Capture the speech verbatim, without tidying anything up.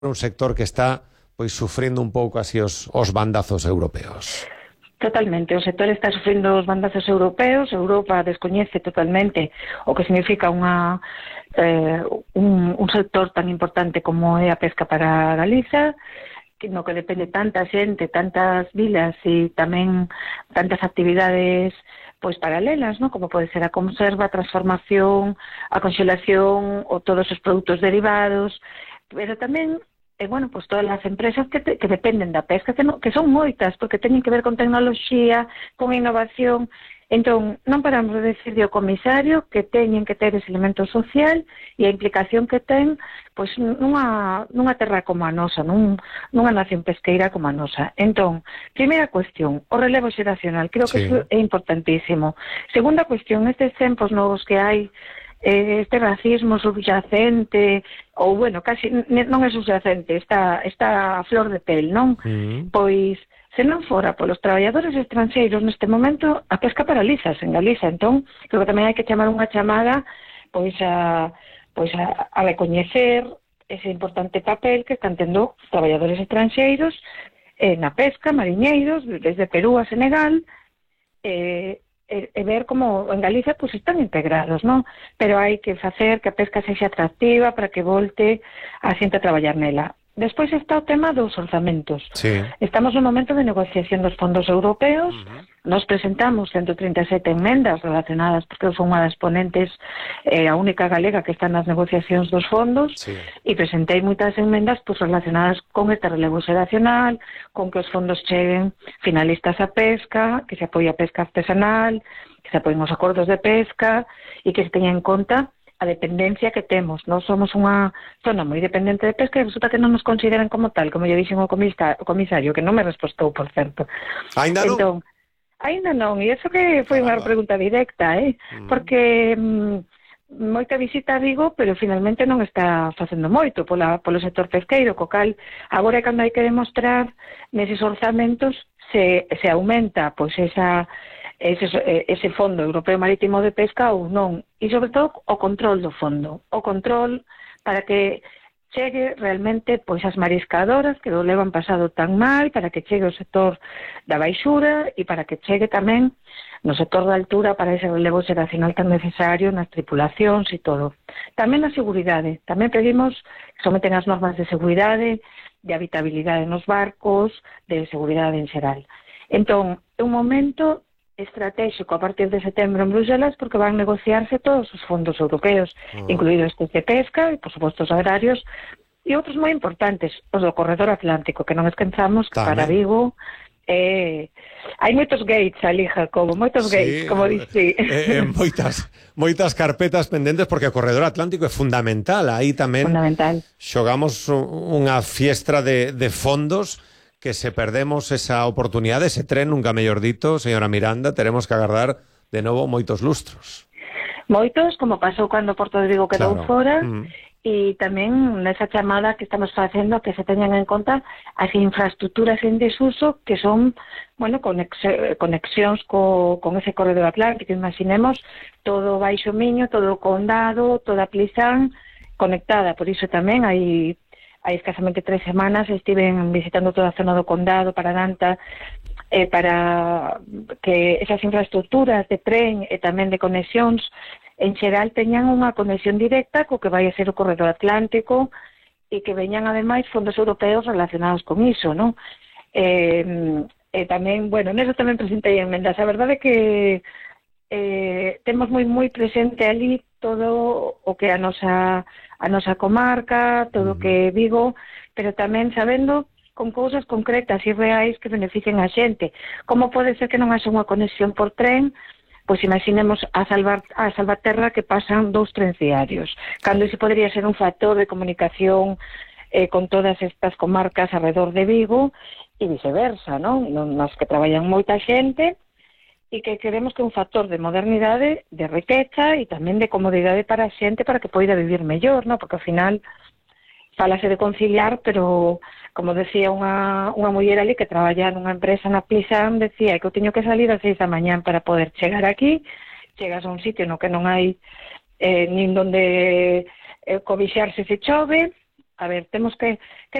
un sector que está pois sufrindo un pouco así os, os bandazos europeos. Totalmente, o sector está sufrindo os bandazos europeos. Europa descoñece totalmente o que significa unha, eh, un, un sector tan importante como é a pesca para Galiza, no que depende tanta xente, tantas vilas e tamén tantas actividades pois paralelas, ¿no? Como pode ser a conserva, a transformación, a conxelación ou todos os produtos derivados, pero tamén e, bueno, pues todas as empresas que, te, que dependen da pesca, que, no, que son moitas, porque teñen que ver con tecnoloxía, con innovación. Entón, non paramos de decir ao comisario que teñen que ter ese elemento social e a implicación que ten pois nunha, nunha terra como a nosa, nun, nunha nación pesqueira como a nosa. Entón, primeira cuestión, o relevo xeracional, creo que sí. Eso é importantísimo. Segunda cuestión, estes tempos novos que hai, este racismo subyacente, ou, bueno, casi non é subyacente, está, está a flor de pel, non? Mm. Pois, se non fora polos traballadores estranxeiros neste momento, a pesca paralizas en Galiza. Entón, creo que tamén hai que chamar unha chamada pois a, pois a, a recoñecer ese importante papel que están tendo traballadores estranxeiros eh, na pesca, mariñeiros, desde Perú a Senegal, eh, e ver como en Galicia pues están integrados, non? Pero hai que facer que a pesca sexa atractiva para que volte a xente a traballar nela. Despois está o tema dos orzamentos. Sí. Estamos no momento de negociación dos fondos europeos. Uh-huh. Nos presentamos ciento trinta e sete enmendas relacionadas, porque eu son unha das ponentes, eh, a única galega que está nas negociacións dos fondos, sí. E presentei moitas enmendas pues, relacionadas con este relevo xeracional, con que os fondos cheguen finalistas a pesca, que se apoie a pesca artesanal, que se apoien os acordos de pesca e que se teña en conta a dependencia que temos. Nós somos unha zona moi dependente de pesca e resulta que non nos consideran como tal, como lle dixen o comisario, que non me respostou, por certo. Ainda non? Entón, ainda non, e iso que foi unha pregunta directa, eh? Mm. Porque mm, moita visita a Vigo, pero finalmente non está facendo moito pola, polo sector pesqueiro, co cal agora é cando hai que demostrar neses orzamentos se, se aumenta pois esa Ese, ese fondo europeo marítimo de pesca ou non, e sobre todo o control do fondo, o control para que chegue realmente pois as mariscadoras que o levan pasado tan mal, para que chegue o sector da baixura e para que chegue tamén no sector da altura para ese relevo xeracional tan necesario nas tripulacións e todo. Tamén a seguridade, tamén pedimos que someten as normas de seguridade, de habitabilidade nos barcos, de seguridade en xeral. Entón, é un momento estratégico a partir de setembro en Bruselas, porque van negociarse todos os fondos europeos, uh-huh. incluídos estes de pesca e, por suposto, os agrarios, e outros moi importantes, os do Corredor Atlántico, que non esquenzamos que para Vigo eh, hai moitos gates ali, Jacobo, moitos sí, gates, como dixe. Eh, eh, moitas, moitas carpetas pendentes, porque o Corredor Atlántico é fundamental, aí tamén fundamental. Xogamos unha fiestra de, de fondos que se perdemos esa oportunidade, ese tren, nunca mellor dito, señora Miranda, teremos que agardar de novo moitos lustros. Moitos, como pasou cando Porto de Vigo quedou claro. Fora, mm. e tamén nesa chamada que estamos facendo que se teñan en conta as infraestructuras en desuso que son, bueno, conex conexións co, con ese corredor atlántico. Imaginemos todo o Baixo Miño, todo o Condado, toda a Plisán conectada, por iso tamén hai hai escasamente tres semanas estiven visitando toda a zona do Condado para Danta, eh, para que esas infraestructuras de tren e tamén de conexións en xeral teñan unha conexión directa co que vai a ser o Corredor Atlántico e que veñan ademais fondos europeos relacionados con iso, non? Eh, e tamén, bueno, neso tamén presentei enmendas. A verdade é que eh, temos moi moi presente ali todo o que a nosa a nosa comarca, todo o que Vigo, pero tamén sabendo con cousas concretas e reais que beneficien a xente. Como pode ser que non haxa unha conexión por tren? Pois imaginemos a, Salvar, a Salvaterra que pasan dous trens diarios, cando ese podría ser un factor de comunicación eh, con todas estas comarcas alrededor de Vigo e viceversa, non? Nas que traballan moita xente e que queremos que é un factor de modernidade, de riqueza e tamén de comodidade para a xente para que poida vivir mellor, non? Porque ao final falase de conciliar, pero como decía unha, unha muller ali que traballa nunha empresa na Plisán, decía que eu teño que salir ás seis da mañán para poder chegar aquí, chegas a un sitio no que non hai eh, nin donde eh, cobixarse se chove, a ver, temos que, que